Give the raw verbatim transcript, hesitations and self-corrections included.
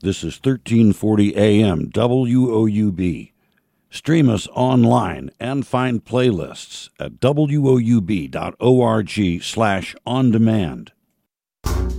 This is thirteen forty A M W O U B. Stream us online and find playlists at woub dot org slash on demand.